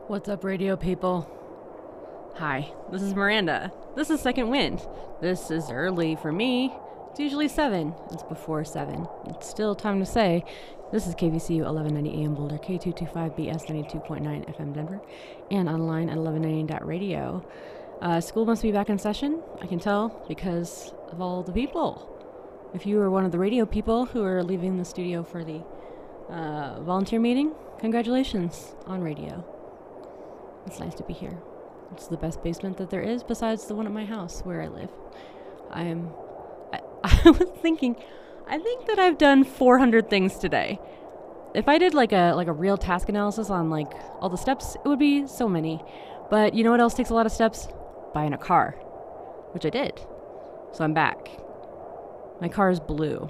What's up, radio people? Hi, this is Miranda. This is Second Wind. This is early for me. It's usually 7. It's before 7. It's still time to say. This is KVCU 1190 AM Boulder, K225BS 92.9 FM Denver, and online at 1190.radio. School must be back in session, I can tell, because of all the people. If you are one of the radio people who are leaving the studio for the volunteer meeting, congratulations on radio. It's nice to be here. It's the best basement that there is besides the one at my house where I live. I was thinking, I think that I've done 400 things today. If I did like a real task analysis on like all the steps, it would be so many. But you know what else takes a lot of steps? Buying a car, which I did. So I'm back. My car is blue.